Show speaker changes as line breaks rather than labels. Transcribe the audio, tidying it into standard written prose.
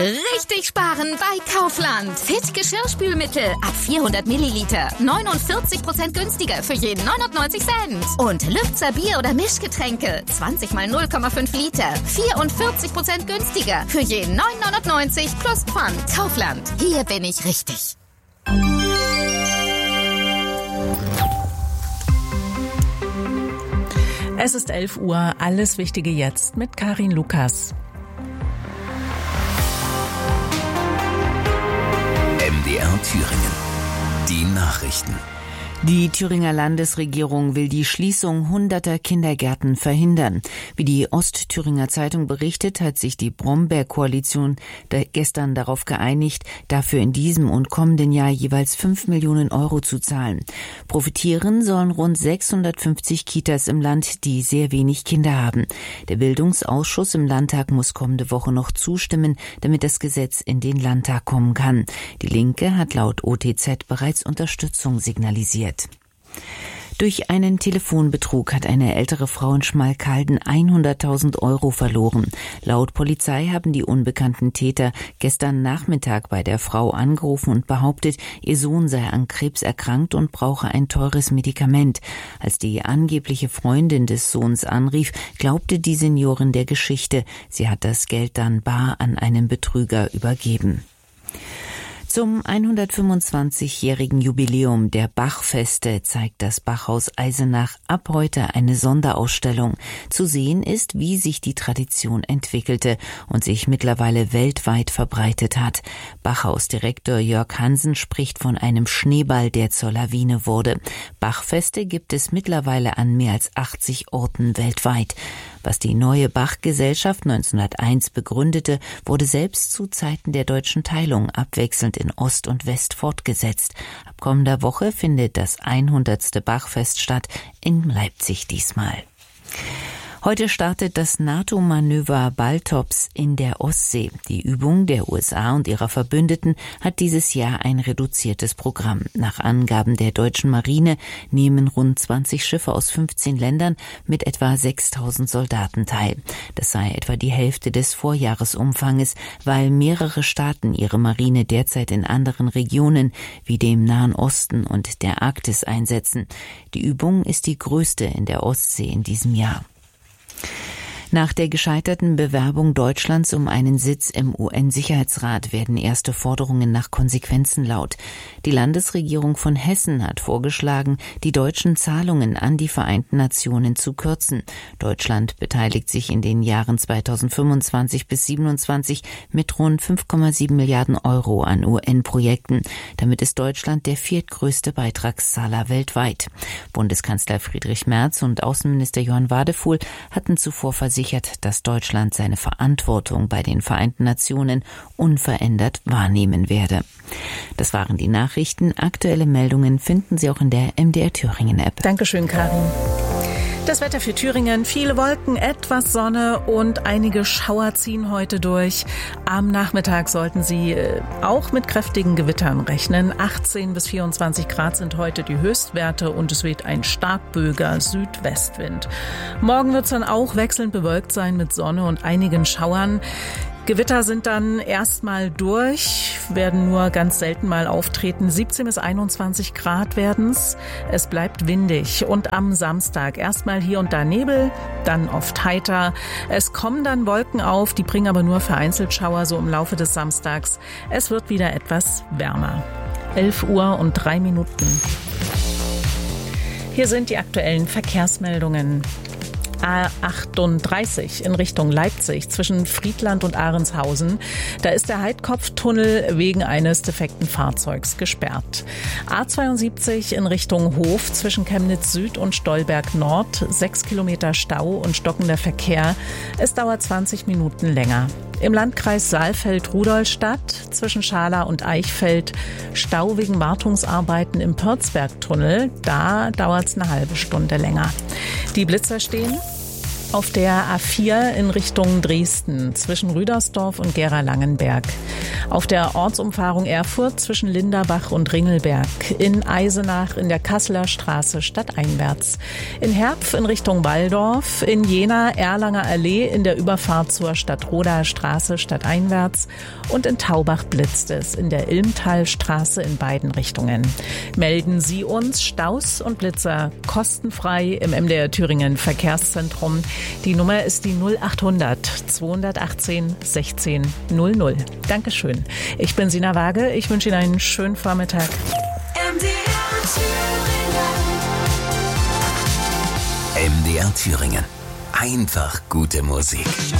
Richtig sparen bei Kaufland. Fit Geschirrspülmittel ab 400 Milliliter. 49% günstiger für jeden 99 Cent. Und Lübzer Bier- oder Mischgetränke. 20 mal 0,5 Liter. 44% günstiger für jeden 9,99 plus Pfand. Kaufland. Hier bin ich richtig.
Es ist 11 Uhr. Alles Wichtige jetzt mit Karin Lukas.
MDR Thüringen. Die Nachrichten.
Die Thüringer Landesregierung will die Schließung hunderter Kindergärten verhindern. Wie die Ostthüringer Zeitung berichtet, hat sich die Bromberg-Koalition gestern darauf geeinigt, dafür in diesem und kommenden Jahr jeweils 5 Millionen Euro zu zahlen. Profitieren sollen rund 650 Kitas im Land, die sehr wenig Kinder haben. Der Bildungsausschuss im Landtag muss kommende Woche noch zustimmen, damit das Gesetz in den Landtag kommen kann. Die Linke hat laut OTZ bereits Unterstützung signalisiert. Durch einen Telefonbetrug hat eine ältere Frau in Schmalkalden 100.000 Euro verloren. Laut Polizei haben die unbekannten Täter gestern Nachmittag bei der Frau angerufen und behauptet, ihr Sohn sei an Krebs erkrankt und brauche ein teures Medikament. Als die angebliche Freundin des Sohns anrief, glaubte die Seniorin der Geschichte. Sie hat das Geld dann bar an einen Betrüger übergeben. Zum 125-jährigen Jubiläum der Bachfeste zeigt das Bachhaus Eisenach ab heute eine Sonderausstellung. Zu sehen ist, wie sich die Tradition entwickelte und sich mittlerweile weltweit verbreitet hat. Bachhausdirektor Jörg Hansen spricht von einem Schneeball, der zur Lawine wurde. Bachfeste gibt es mittlerweile an mehr als 80 Orten weltweit. Was die neue Bach-Gesellschaft 1901 begründete, wurde selbst zu Zeiten der deutschen Teilung abwechselnd in Ost und West fortgesetzt. Ab kommender Woche findet das 100. Bachfest statt, in Leipzig diesmal. Heute startet das NATO-Manöver Baltops in der Ostsee. Die Übung der USA und ihrer Verbündeten hat dieses Jahr ein reduziertes Programm. Nach Angaben der deutschen Marine nehmen rund 20 Schiffe aus 15 Ländern mit etwa 6.000 Soldaten teil. Das sei etwa die Hälfte des Vorjahresumfanges, weil mehrere Staaten ihre Marine derzeit in anderen Regionen wie dem Nahen Osten und der Arktis einsetzen. Die Übung ist die größte in der Ostsee in diesem Jahr. Nach der gescheiterten Bewerbung Deutschlands um einen Sitz im UN-Sicherheitsrat werden erste Forderungen nach Konsequenzen laut. Die Landesregierung von Hessen hat vorgeschlagen, die deutschen Zahlungen an die Vereinten Nationen zu kürzen. Deutschland beteiligt sich in den Jahren 2025 bis 2027 mit rund 5,7 Milliarden Euro an UN-Projekten. Damit ist Deutschland der viertgrößte Beitragszahler weltweit. Bundeskanzler Friedrich Merz und Außenminister Johann Wadefuhl hatten zuvor versichert, dass Deutschland seine Verantwortung bei den Vereinten Nationen unverändert wahrnehmen werde. Das waren die Nachrichten. Aktuelle Meldungen finden Sie auch in der MDR Thüringen App.
Dankeschön, Karin. Das Wetter für Thüringen, viele Wolken, etwas Sonne und einige Schauer ziehen heute durch. Am Nachmittag sollten Sie auch mit kräftigen Gewittern rechnen. 18 bis 24 Grad sind heute die Höchstwerte und es weht ein stark böiger Südwestwind. Morgen wird es dann auch wechselnd bewölkt sein mit Sonne und einigen Schauern. Gewitter sind dann erstmal durch, werden nur ganz selten mal auftreten. 17 bis 21 Grad werden's. Es bleibt windig. Und am Samstag erstmal hier und da Nebel, dann oft heiter. Es kommen dann Wolken auf, die bringen aber nur vereinzelt Schauer so im Laufe des Samstags. Es wird wieder etwas wärmer. 11 Uhr und 3 Minuten. Hier sind die aktuellen Verkehrsmeldungen. A38 in Richtung Leipzig zwischen Friedland und Ahrenshausen. Da ist der Heidkopftunnel wegen eines defekten Fahrzeugs gesperrt. A72 in Richtung Hof zwischen Chemnitz Süd und Stolberg Nord. 6 Kilometer Stau und stockender Verkehr. Es dauert 20 Minuten länger. Im Landkreis Saalfeld-Rudolstadt zwischen Schala und Eichfeld Stau wegen Wartungsarbeiten im Pörzbergtunnel. Da dauert es eine halbe Stunde länger. Die Blitzer stehen Auf der A4 in Richtung Dresden zwischen Rüdersdorf und Gera-Langenberg. Auf der Ortsumfahrung Erfurt zwischen Linderbach und Ringelberg. In Eisenach in der Kasseler Straße stadteinwärts. In Herpf in Richtung Walldorf. In Jena Erlanger Allee in der Überfahrt zur Stadtroder Straße stadteinwärts. Und in Taubach blitzt es in der Ilmtalstraße in beiden Richtungen. Melden Sie uns Staus und Blitzer kostenfrei im MDR Thüringen Verkehrszentrum. Die Nummer ist die 0800 218 16 00. Dankeschön. Ich bin Sina Waage. Ich wünsche Ihnen einen schönen Vormittag.
MDR Thüringen. Einfach gute Musik.